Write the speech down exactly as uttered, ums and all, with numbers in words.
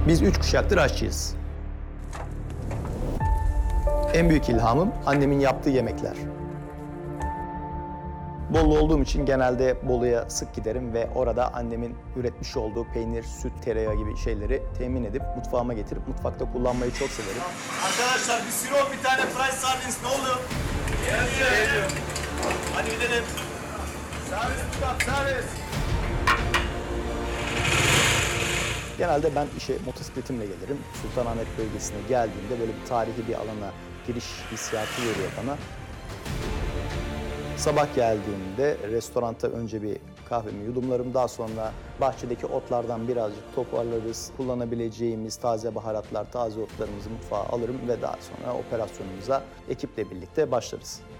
Biz üç kuşaktır aşçıyız. En büyük ilhamım annemin yaptığı yemekler. Bolu olduğum için genelde Bolu'ya sık giderim ve orada annemin üretmiş olduğu peynir, süt, tereyağı gibi şeyleri temin edip mutfağıma getirip mutfakta kullanmayı çok severim. Arkadaşlar bir sirop, bir tane fry sardines ne oldu? Geliyor. Hadi gidelim. Servis tutak, servis. Genelde ben işe motosikletimle gelirim. Sultanahmet bölgesine geldiğimde böyle bir tarihi bir alana giriş hissiyatı veriyor bana. Sabah geldiğimde restoranta önce bir kahvemi yudumlarım. Daha sonra bahçedeki otlardan birazcık toparlarız. Kullanabileceğimiz taze baharatlar, taze otlarımızı mutfağa alırım ve daha sonra operasyonumuza ekiple birlikte başlarız.